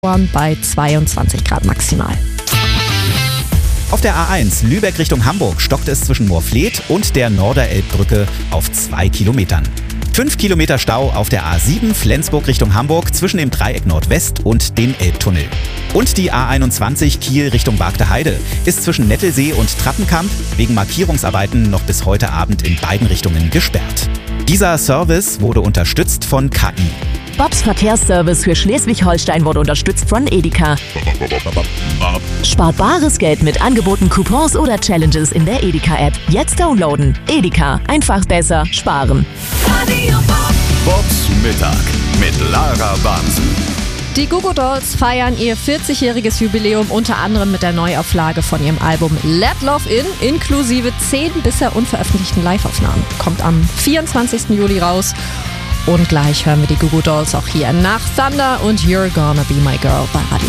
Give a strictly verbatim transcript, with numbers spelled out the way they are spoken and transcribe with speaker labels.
Speaker 1: bei zweiundzwanzig Grad maximal.
Speaker 2: Auf der A eins Lübeck Richtung Hamburg stockt es zwischen Moorfleet und der Norderelbbrücke auf zwei Kilometern. Fünf Kilometer Stau auf der A sieben Flensburg Richtung Hamburg zwischen dem Dreieck Nordwest und dem Elbtunnel. Und die A einundzwanzig Kiel Richtung Bagde Heide ist zwischen Nettelsee und Trappenkamp wegen Markierungsarbeiten noch bis heute Abend in beiden Richtungen gesperrt. Dieser Service wurde unterstützt von K I.
Speaker 3: Bobs Verkehrsservice für Schleswig-Holstein wurde unterstützt von Edeka. Spart bares Geld mit Angeboten, Coupons oder Challenges in der Edeka-App. Jetzt downloaden. Edeka. Einfach besser sparen.
Speaker 4: Bobs Mittag mit Lara Bansen.
Speaker 1: Die Goo Goo Dolls feiern ihr vierzigjähriges Jubiläum unter anderem mit der Neuauflage von ihrem Album Let Love In, inklusive zehn bisher unveröffentlichten Liveaufnahmen. Kommt am vierundzwanzigsten Juli raus. Und gleich hören wir die Goo Goo Dolls auch hier nach Thunder und You're Gonna Be My Girl bei Radio